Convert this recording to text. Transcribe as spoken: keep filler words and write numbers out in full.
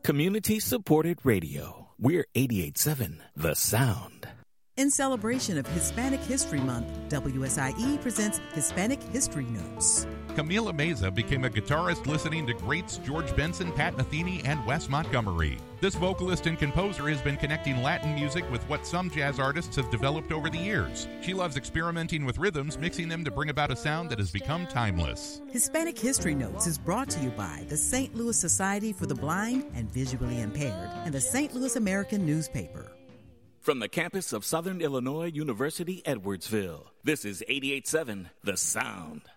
Community-supported radio. We're eighty-eight point seven The Sound. In celebration of Hispanic History Month, W S I E presents Hispanic History Notes. Camila Meza became a guitarist listening to greats George Benson, Pat Metheny, and Wes Montgomery. This vocalist and composer has been connecting Latin music with what some jazz artists have developed over the years. She loves experimenting with rhythms, mixing them to bring about a sound that has become timeless. Hispanic History Notes is brought to you by the Saint Louis Society for the Blind and Visually Impaired and the Saint Louis American Newspaper. From the campus of Southern Illinois University, Edwardsville, this is eighty-eight point seven The Sound.